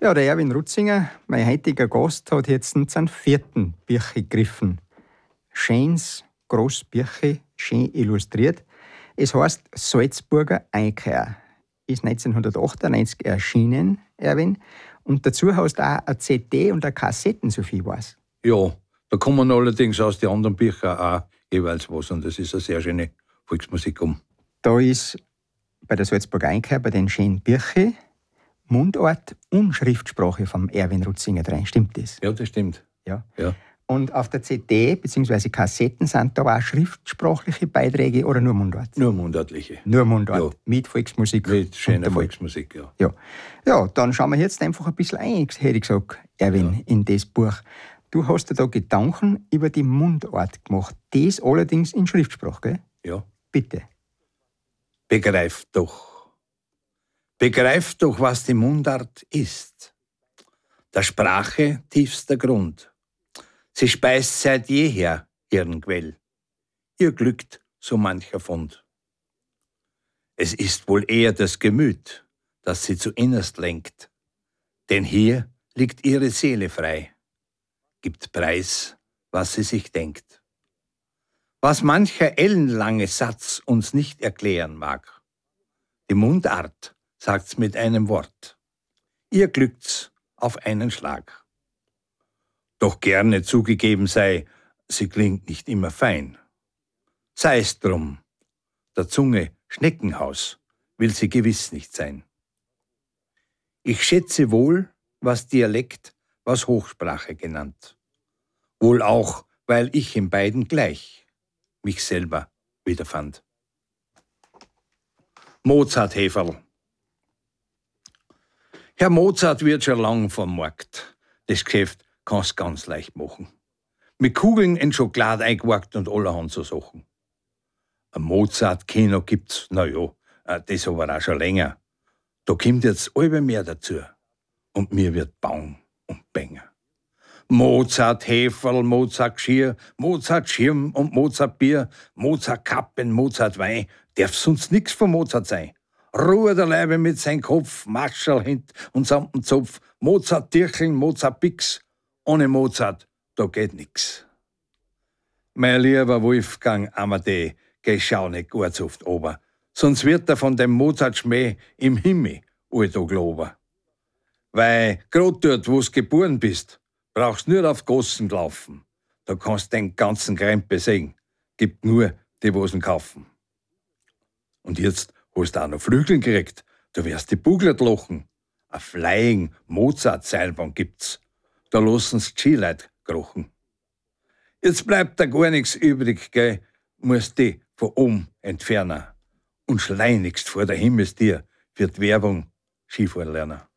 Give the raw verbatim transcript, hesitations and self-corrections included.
Ja, der Erwin Rutzinger, mein heutiger Gast, hat jetzt seinen vierten Bücher gegriffen. Schönes, grosses Bücher, schön illustriert. Es heißt Salzburger Einkehr. Ist neunzehnhundertachtundneunzig erschienen, Erwin. Und dazu hast du auch eine C D und eine Kassetten, so viel ich weiß. Ja, da kommen allerdings aus den anderen Büchern auch jeweils was. Und das ist eine sehr schöne Volksmusik um. Da ist bei der Salzburger Einkehr, bei den schönen Büchern, Mundart und Schriftsprache vom Erwin Rutzinger drin. Stimmt das? Ja, das stimmt. Ja. Ja. Und auf der C D bzw. Kassetten sind da auch schriftsprachliche Beiträge oder nur Mundart? Nur mundartliche. Nur Mundart. Ja. Mit Volksmusik. Mit schöner und Volksmusik, ja. ja. Ja, dann schauen wir jetzt einfach ein bisschen ein, hätte ich gesagt, Erwin, ja. in das Buch. Du hast dir da Gedanken über die Mundart gemacht. Das allerdings in Schriftsprache, gell? Ja. Bitte. Begreift doch. Begreift doch, was die Mundart ist. Der Sprache tiefster Grund. Sie speist seit jeher ihren Quell. Ihr glückt so mancher Fund. Es ist wohl eher das Gemüt, das sie zu innerst lenkt. Denn hier liegt ihre Seele frei, gibt Preis, was sie sich denkt. Was mancher ellenlange Satz uns nicht erklären mag, die Mundart sagt's mit einem Wort. Ihr glückt's auf einen Schlag. Doch gerne zugegeben sei, sie klingt nicht immer fein. Sei's drum, der Zunge Schneckenhaus will sie gewiss nicht sein. Ich schätze wohl, was Dialekt, was Hochsprache genannt. Wohl auch, weil ich in beiden gleich mich selber wiederfand. Mozart-Heferl. Herr Mozart wird schon lang vom Markt. Das Geschäft kannst ganz leicht machen. Mit Kugeln in Schokolade eingewagt und allerhand so Sachen. Ein Mozart-Kino gibt's, na ja, das aber auch schon länger. Da kommt jetzt alle mehr dazu. Und mir wird Baum und Bänger. Mozart-Heferl, Mozart-Geschirr, Mozart-Schirm und Mozart-Bier, Mozart-Kappen, Mozart-Wein, darf sonst nix von Mozart sein. Ruhe der Leibe mit sein Kopf, Marschall hint und samt dem Zopf, Mozart-Dircheln, Mozart-Bix, ohne Mozart, da geht nix. Mein lieber Wolfgang Amadee, geh schau nicht gut so oft ober, sonst wird er von dem Mozart-Schmäh im Himmel alltag loben. Weil grad dort, wo's geboren bist, brauchst nur auf Gossen laufen. Da kannst den ganzen Krempel sehen. Gibt nur die, wo's ihn kaufen. Und jetzt hast du auch noch Flügeln gekriegt. Da wirst die Buglet lochen. A Flying Mozart-Seilbahn gibt's. Da lassen's die Skileit krochen. Jetzt bleibt da gar nichts übrig, gell? Musst die von oben entfernen. Und schleunigst vor der Himmelstier wird Werbung Skifahren lernen.